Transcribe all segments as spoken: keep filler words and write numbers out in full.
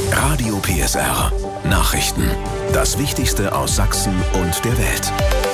Radio P S R. Nachrichten. Das Wichtigste aus Sachsen und der Welt.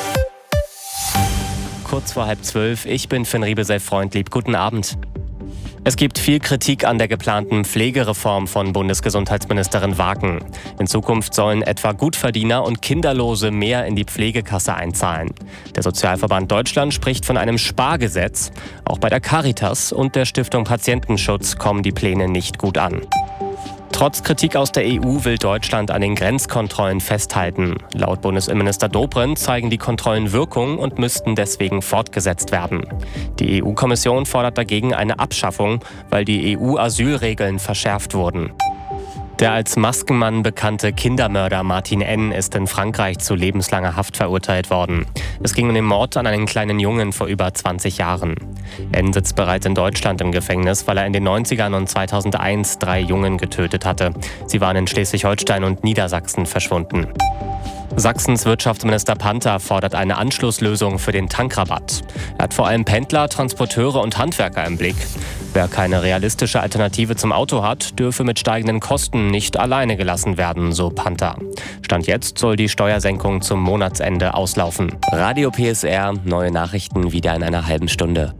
Kurz vor halb zwölf, ich bin Finn Riebesell-Freundlieb. Guten Abend. Es gibt viel Kritik an der geplanten Pflegereform von Bundesgesundheitsministerin Waken. In Zukunft sollen etwa Gutverdiener und Kinderlose mehr in die Pflegekasse einzahlen. Der Sozialverband Deutschland spricht von einem Spargesetz. Auch bei der Caritas und der Stiftung Patientenschutz kommen die Pläne nicht gut an. Trotz Kritik aus der E U will Deutschland an den Grenzkontrollen festhalten. Laut Bundesinnenminister Dobrindt zeigen die Kontrollen Wirkung und müssten deswegen fortgesetzt werden. Die E U-Kommission fordert dagegen eine Abschaffung, weil die E U-Asylregeln verschärft wurden. Der als Maskenmann bekannte Kindermörder Martin N. ist in Frankreich zu lebenslanger Haft verurteilt worden. Es ging um den Mord an einen kleinen Jungen vor über zwanzig Jahren. N. sitzt bereits in Deutschland im Gefängnis, weil er in den neunzigern und zweitausendeins drei Jungen getötet hatte. Sie waren in Schleswig-Holstein und Niedersachsen verschwunden. Sachsens Wirtschaftsminister Panther fordert eine Anschlusslösung für den Tankrabatt. Er hat vor allem Pendler, Transporteure und Handwerker im Blick. Wer keine realistische Alternative zum Auto hat, dürfe mit steigenden Kosten nicht alleine gelassen werden, so Panther. Stand jetzt soll die Steuersenkung zum Monatsende auslaufen. Radio P S R, neue Nachrichten wieder in einer halben Stunde.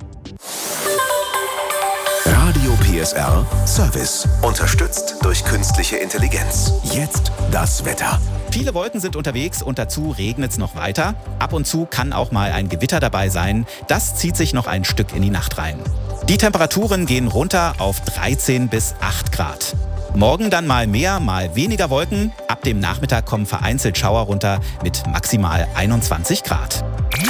Radio P S R Service. Unterstützt durch künstliche Intelligenz. Jetzt das Wetter. Viele Wolken sind unterwegs und dazu regnet es noch weiter. Ab und zu kann auch mal ein Gewitter dabei sein. Das zieht sich noch ein Stück in die Nacht rein. Die Temperaturen gehen runter auf dreizehn bis acht Grad. Morgen dann mal mehr, mal weniger Wolken. Ab dem Nachmittag kommen vereinzelt Schauer runter mit maximal einundzwanzig Grad.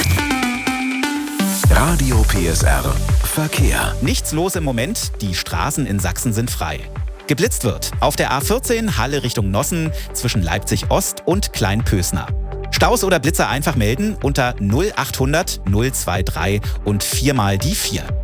Radio P S R Verkehr. Nichts los im Moment, die Straßen in Sachsen sind frei. Geblitzt wird auf der A vierzehn Halle Richtung Nossen zwischen Leipzig Ost und Kleinpösner. Staus oder Blitzer einfach melden unter null achthundert null drei drei und viermal die vier.